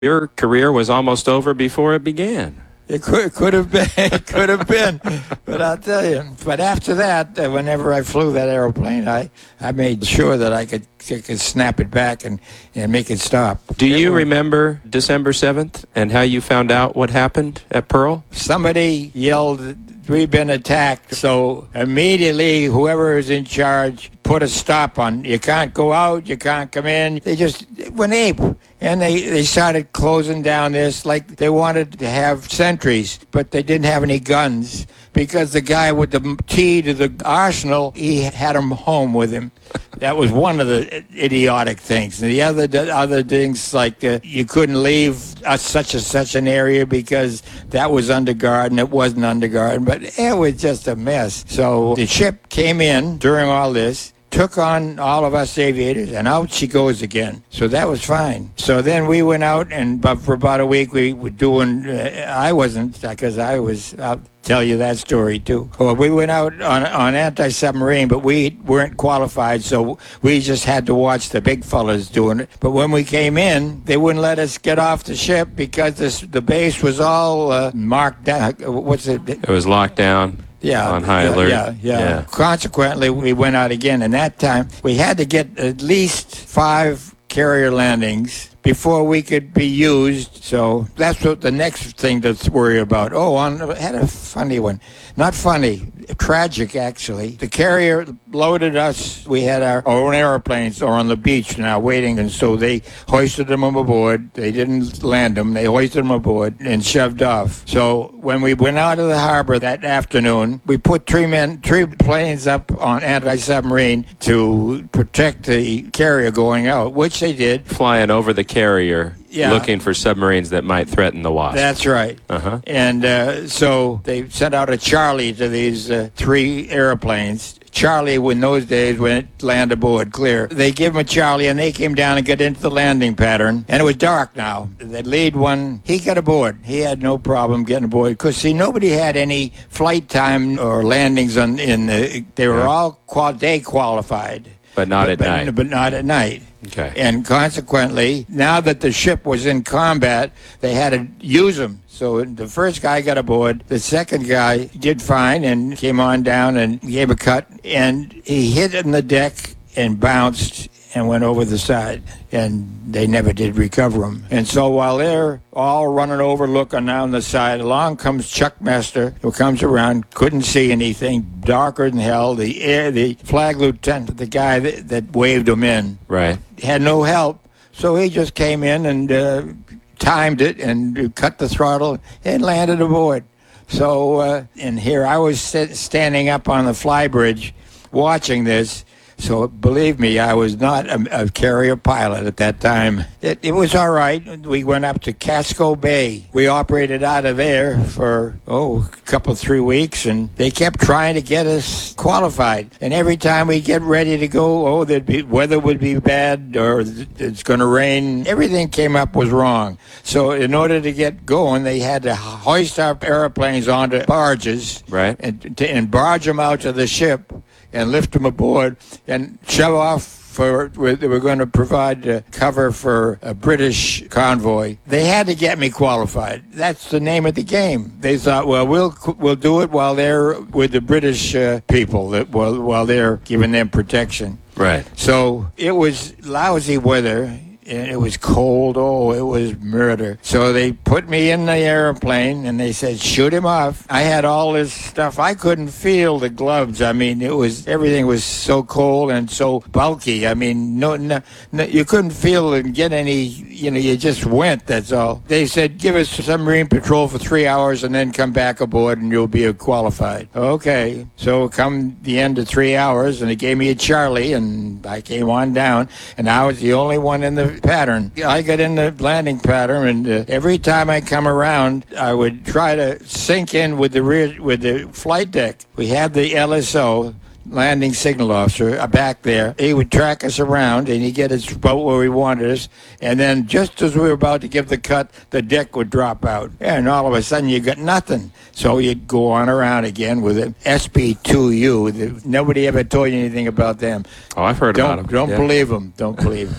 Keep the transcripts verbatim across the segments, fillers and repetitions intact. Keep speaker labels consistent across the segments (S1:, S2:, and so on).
S1: Your career was almost over before it began.
S2: It could, it could have been, it could have been, but I'll tell you. But after that, uh, whenever I flew that airplane, I, I made sure that I could, I could snap it back and, and make it stop.
S1: Do you
S2: It was-
S1: remember December seventh and how you found out what happened at Pearl?
S2: Somebody yelled, "We've been attacked." So immediately, whoever is in charge put a stop on. You can't go out. You can't come in. They just went ape. And they, they started closing down this like they wanted to have sentries, but they didn't have any guns because the guy with the key to the arsenal, he had him home with him. That was one of the idiotic things. And the other the other things like uh, you couldn't leave uh, such and such an area because that was under guard and it wasn't under guard. But it was just a mess. So the ship came in during all this, took on all of us aviators, and out she goes again. So that was fine. So then we went out, and but for about a week we were doing, uh, I wasn't, because I was, I'll tell you that story too. Well, we went out on, on anti-submarine, but we weren't qualified, so we just had to watch the big fellas doing it. But when we came in, they wouldn't let us get off the ship because this, the base was all uh, marked down. What's it?
S1: It was locked down.
S2: Yeah,
S1: on high
S2: yeah,
S1: alert.
S2: Yeah, yeah,
S1: Yeah.
S2: Consequently, we went out again, and that time we had to get at least five carrier landings before we could be used. So that's what the next thing to worry about. Oh, on, I had a funny one. Not funny, tragic actually. The carrier loaded us. We had our own airplanes are on the beach now waiting, and so they hoisted them aboard. They didn't land them. They hoisted them aboard and shoved off. So when we went out of the harbor that afternoon, we put three men, three planes up on anti-submarine to protect the carrier going out, which they did.
S1: Flying over the carrier,
S2: Yeah.
S1: looking for submarines that might threaten the Wasp.
S2: That's right.
S1: Uh-huh.
S2: And uh, so they sent out a Charlie to these uh, three airplanes. Charlie, in those days, went land aboard clear. They gave him a Charlie, and they came down and got into the landing pattern. And it was dark now. The lead one, he got aboard. He had no problem getting aboard because, see, nobody had any flight time or landings on in the. They were
S1: Yeah.
S2: all qual- day qualified.
S1: But not at
S2: but,
S1: night.
S2: But not at night.
S1: Okay.
S2: And consequently, now that the ship was in combat, they had to use them. So the first guy got aboard. The second guy did fine and came on down and gave a cut. And he hit in the deck and bounced and went over the side. And they never did recover him. And so while they're all running over, looking down the side, along comes Chuck Master, who comes around, couldn't see anything, darker than hell. The air, the flag lieutenant, the guy that, that waved him in,
S1: Right.
S2: had no help. So he just came in and uh, timed it and cut the throttle and landed aboard. So, uh, and here I was sit, standing up on the flybridge watching this. So believe me, I was not a, a carrier pilot at that time. It, it was all right. We went up to Casco Bay. We operated out of there for, oh, a couple, three weeks, and they kept trying to get us qualified. And every time we get ready to go, oh, there'd be, weather would be bad or it's going to rain. Everything came up was wrong. So in order to get going, they had to hoist our airplanes onto barges,
S1: Right.
S2: and, to, and barge them out to the ship and lift them aboard and shove off for, they were going to provide uh, cover for a British convoy. They had to get me qualified. That's the name of the game. They thought, well, we'll we'll do it while they're with the British uh, people, that while, while they're giving them protection.
S1: Right.
S2: So it was lousy weather. And it was cold. Oh, it was murder. So they put me in the airplane, and they said, shoot him off. I had all this stuff. I couldn't feel the gloves. I mean, it was everything was so cold and so bulky. I mean, no, no, no you couldn't feel and get any, you know, you just went, that's all. They said, give us submarine patrol for three hours and then come back aboard and you'll be qualified. Okay. So come the end of three hours, and they gave me a Charlie, and I came on down, and I was the only one in the pattern. I got in the landing pattern, and uh, every time I come around, I would try to sink in with the rear, with the flight deck. We had the L S O, landing signal officer, uh, back there. He would track us around, and he'd get us about where he wanted us. And then just as we were about to give the cut, the deck would drop out. And all of a sudden, you got nothing. So you'd go on around again with an S P two U. Nobody ever told you anything about them.
S1: Oh, I've heard
S2: don't,
S1: about them.
S2: Don't
S1: Yeah.
S2: believe them. Don't believe them.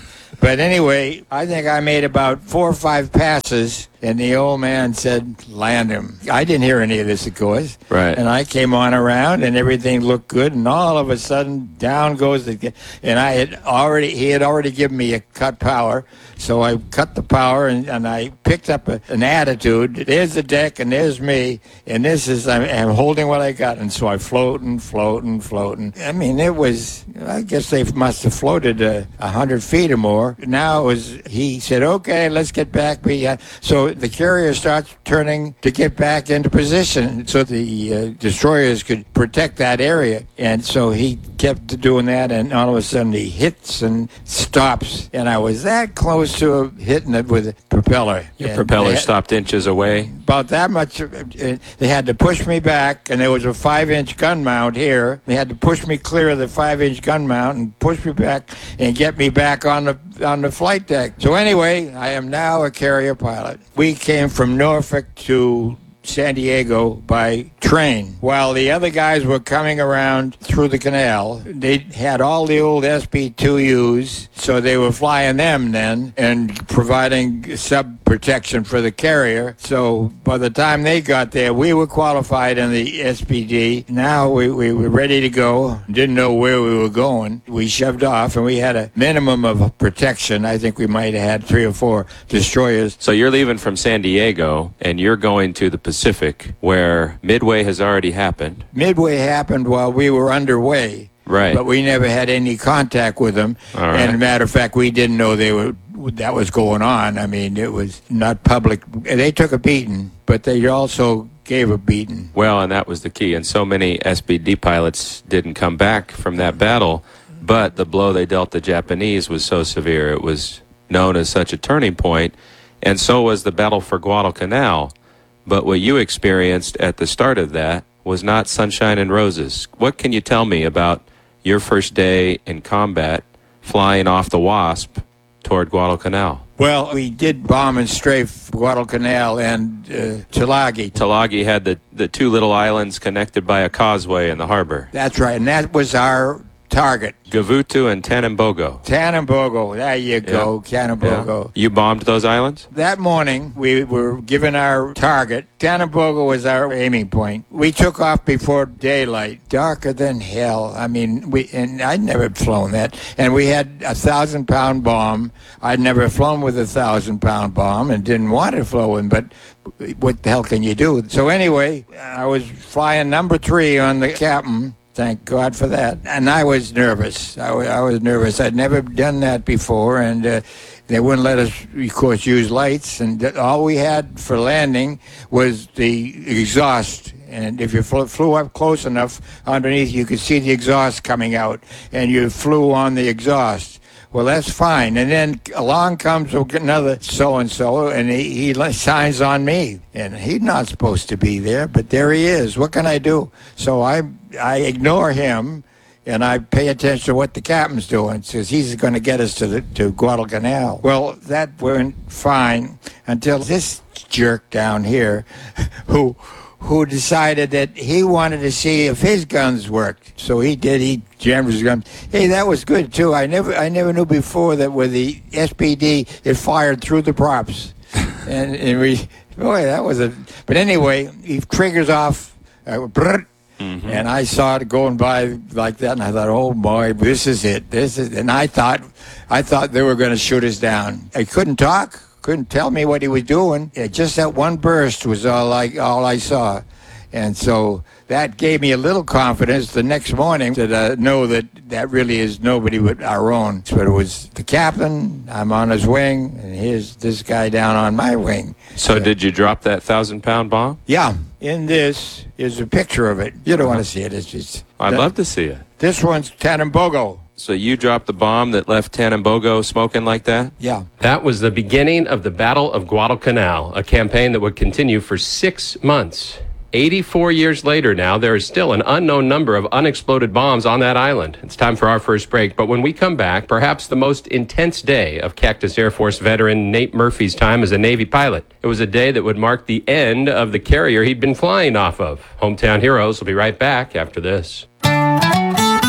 S2: But anyway, I think I made about four or five passes, and the old man said, land him. I didn't hear any of this, of course.
S1: Right.
S2: And I came on around, and everything looked good, and all of a sudden, down goes the... And I had already, he had already given me a cut power, so I cut the power, and, and I picked up a, an attitude. There's the deck, and there's me, and this is, I'm, I'm holding what I got, and so I floating, floating, floating. I mean, it was, I guess they must have floated a uh, hundred feet or more. Now it was, he said, okay, let's get back. Behind. So the carrier starts turning to get back into position so the uh, destroyers could protect that area. And so he kept doing that, and all of a sudden he hits and stops. And I was that close to hitting it with a propeller.
S1: Your
S2: and
S1: propeller
S2: had,
S1: stopped inches away.
S2: About that much. Uh, they had to push me back, and there was a five-inch gun mount here. They had to push me clear of the five-inch gun mount and push me back and get me back on the on the flight deck. So anyway, I am now a carrier pilot. We came from Norfolk to San Diego by train. While the other guys were coming around through the canal, they had all the old S B two Us, so they were flying them then and providing sub protection for the carrier. So by the time they got there, we were qualified in the S P D. Now we, we were ready to go. Didn't know where we were going. We shoved off, and we had a minimum of protection. I think we might have had three or four destroyers.
S1: So you're leaving from San Diego, and you're going to the Pacific, where Midway has already happened.
S2: Midway happened while we were underway.
S1: Right.
S2: But we never had any contact with them.
S1: All right.
S2: And as a matter of fact, we didn't know they were that was going on. I mean, it was not public. They took a beating, but they also gave a beating.
S1: Well, and that was the key. And so many S B D pilots didn't come back from that battle, but the blow they dealt the Japanese was so severe. It was known as such a turning point, and so was the battle for Guadalcanal. But what you experienced at the start of that was not sunshine and roses. What can you tell me about your first day in combat flying off the Wasp toward Guadalcanal?
S2: Well, we did bomb and strafe Guadalcanal and uh, Tulagi.
S1: Tulagi had the, the two little islands connected by a causeway in the harbor.
S2: That's right, and that was our target.
S1: Gavutu and Tanambogo.
S2: Tanambogo, there you go,
S1: Yeah.
S2: Tanambogo.
S1: Yeah. You bombed those islands?
S2: That morning, we were given our target. Tanambogo was our aiming point. We took off before daylight, darker than hell. I mean, we and I'd never flown that. And we had a thousand-pound bomb. I'd never flown with a thousand-pound bomb and didn't want to flow in, but what the hell can you do? So anyway, I was flying number three on the captain. Thank God for that. And I was nervous. I was, I was nervous. I'd never done that before, and uh, they wouldn't let us, of course, use lights. And th- all we had for landing was the exhaust. And if you flew, flew up close enough underneath, you could see the exhaust coming out, and you flew on the exhaust. Well, that's fine. And then along comes another so-and-so, and he, he signs on me. And he's not supposed to be there, but there he is. What can I do? So I I ignore him, and I pay attention to what the captain's doing, because he's going to get us to, the, to Guadalcanal. Well, that went fine until this jerk down here who... who decided that he wanted to see if his guns worked. So he did. He jammed his gun. Hey, that was good, too. I never I never knew before that with the S P D, it fired through the props. and, and we, boy, that was a... But anyway, he triggers off, uh, brrr, mm-hmm. and I saw it going by like that, and I thought, oh, boy, this is it. This is... And I thought, I thought they were going to shoot us down. I couldn't talk. Couldn't tell me what he was doing. Yeah, just that one burst was all I all I saw, and so that gave me a little confidence the next morning to uh, know that that really is nobody but our own. But it was the captain. I'm on his wing, and here's this guy down on my wing.
S1: So, did you drop that thousand-pound bomb?
S2: Yeah. In this is a picture of it. You don't want to see it. It's just.
S1: I'd
S2: that,
S1: love to see it.
S2: This one's Tanambogo.
S1: So you dropped the bomb that left Tanambogo smoking like that?
S2: Yeah.
S3: That was the beginning of the Battle of Guadalcanal, a campaign that would continue for six months. eighty-four years later now, there is still an unknown number of unexploded bombs on that island. It's time for our first break, but when we come back, perhaps the most intense day of Cactus Air Force veteran Nate Murphy's time as a Navy pilot. It was a day that would mark the end of the carrier he'd been flying off of. Hometown Heroes will be right back after this.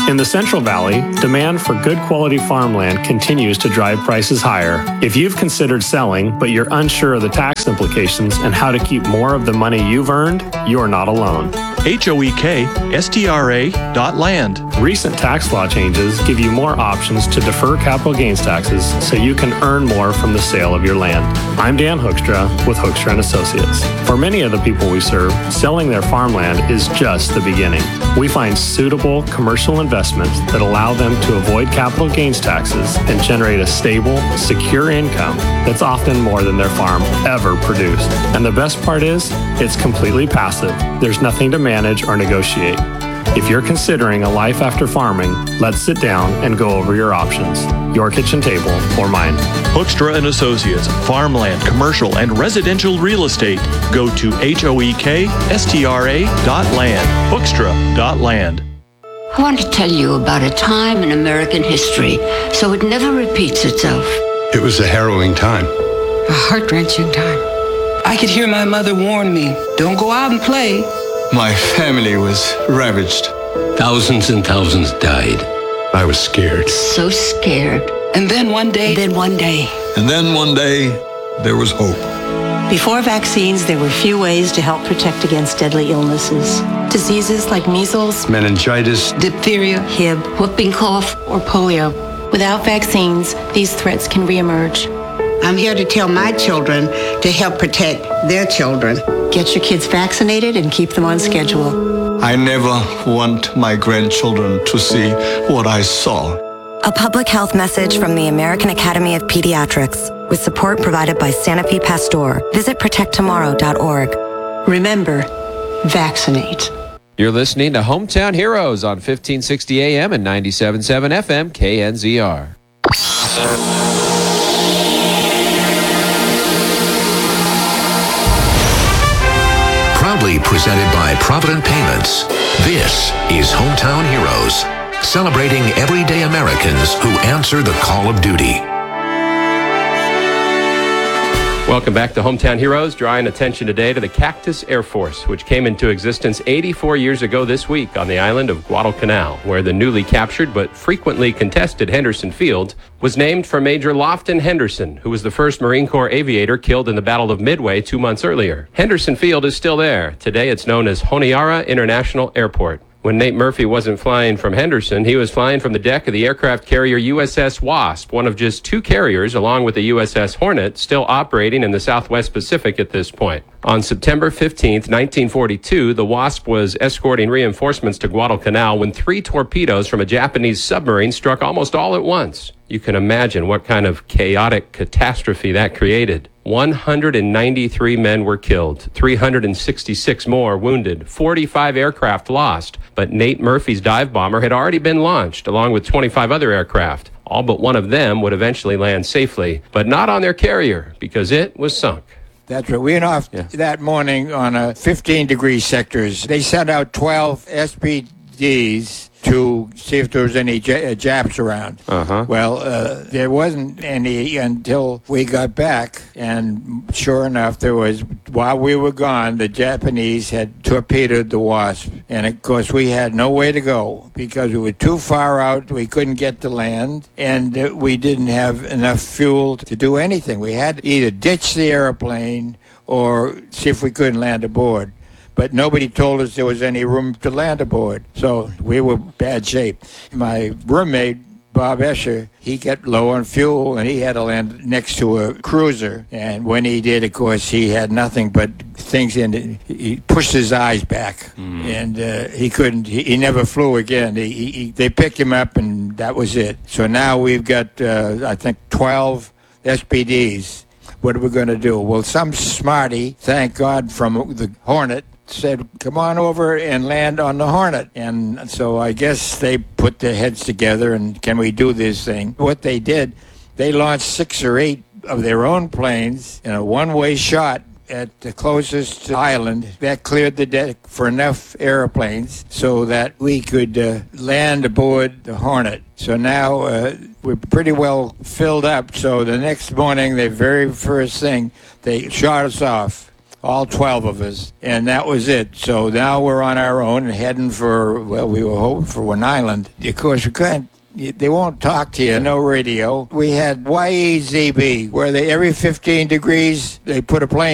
S4: In the Central Valley, demand for good quality farmland continues to drive prices higher. If you've considered selling, but you're unsure of the tax implications and how to keep more of the money you've earned, you're not alone.
S5: H O E K S T R A dot land.
S4: Recent tax law changes give you more options to defer capital gains taxes so you can earn more from the sale of your land. I'm Dan Hoekstra with Hoekstra and Associates. For many of the people we serve, selling their farmland is just the beginning. We find suitable commercial investments that allow them to avoid capital gains taxes and generate a stable, secure income that's often more than their farm ever produced. And the best part is, it's completely passive. There's nothing to manage or negotiate. If you're considering a life after farming, let's sit down and go over your options. Your kitchen table or mine.
S5: Hoekstra and Associates, farmland, commercial, and residential real estate. Go to H O E K S T R A dot land. Hoekstra dot land.
S6: I want to tell you about a time in American history so it never repeats itself.
S7: It was a harrowing time.
S8: A heart-wrenching time. I could hear my mother warn me, don't go out and play.
S7: My family was ravaged.
S9: Thousands and thousands died.
S7: I was scared.
S6: So scared.
S8: And then one day,
S6: Then one day,
S7: And then one day, there was hope.
S10: Before vaccines, there were few ways to help protect against deadly illnesses. Diseases like measles,
S7: Meningitis,
S8: diphtheria,
S10: H I V,
S6: whooping cough,
S10: or polio. Without vaccines, these threats can reemerge.
S11: I'm here to tell my children to help protect their children.
S10: Get your kids vaccinated and keep them on schedule.
S7: I never want my grandchildren to see what I saw.
S12: A public health message from the American Academy of Pediatrics with support provided by Sanofi Pasteur. Visit protect tomorrow dot org.
S10: Remember, vaccinate.
S13: You're listening to Hometown Heroes on fifteen sixty A M and ninety-seven point seven F M K N Z R.
S14: Proudly presented by Provident Payments, this is Hometown Heroes, celebrating everyday Americans who answer the call of duty.
S3: Welcome back to Hometown Heroes, drawing attention today to the Cactus Air Force, which came into existence eighty-four years ago this week on the island of Guadalcanal, where the newly captured but frequently contested Henderson Field was named for Major Lofton Henderson, who was the first Marine Corps aviator killed in the Battle of Midway two months earlier. Henderson Field is still there. Today it's known as Honiara International Airport. When Nate Murphy wasn't flying from Henderson, he was flying from the deck of the aircraft carrier U S S Wasp, one of just two carriers, along with the U S S Hornet, still operating in the Southwest Pacific at this point. On September fifteenth, nineteen forty-two, the Wasp was escorting reinforcements to Guadalcanal when three torpedoes from a Japanese submarine struck almost all at once. You can imagine what kind of chaotic catastrophe that created. one hundred ninety-three men were killed, three hundred sixty-six more wounded, forty-five aircraft lost. But Nate Murphy's dive bomber had already been launched, along with twenty-five other aircraft. All but one of them would eventually land safely, but not on their carrier, because it was sunk.
S2: That's right. We went off
S1: Yeah.
S2: that morning on a fifteen degree sectors. They sent out twelve S P Ds to see if there was any J- uh, Japs around.
S1: Uh-huh.
S2: Well, uh, there wasn't any until we got back, and sure enough, there was. While we were gone, the Japanese had torpedoed the Wasp, and of course, we had no way to go because we were too far out. We couldn't get to land, and uh, we didn't have enough fuel to do anything. We had to either ditch the airplane or see if we couldn't land aboard. But nobody told us there was any room to land aboard. So we were bad shape. My roommate, Bob Escher, he got low on fuel, and he had to land next to a cruiser. And when he did, of course, he had nothing but things in it. He pushed his eyes back, mm. and uh, he couldn't, he, he never flew again. He, he, they picked him up, and that was it. So now we've got, uh, I think, twelve S P Ds. What are we going to do? Well, some smarty, thank God, from the Hornet, said, come on over and land on the Hornet. And so I guess they put their heads together and can we do this thing? What they did, they launched six or eight of their own planes in a one-way shot at the closest island. That cleared the deck for enough airplanes so that we could uh, land aboard the Hornet. So now uh, we're pretty well filled up. So the next morning, the very first thing, they shot us off all twelve of us, and that was it. So now we're on our own and heading for, well, we were hoping for one island. Of course, we couldn't. They won't talk to you, no radio. We had Y E Z B, where they every fifteen degrees, they put a plane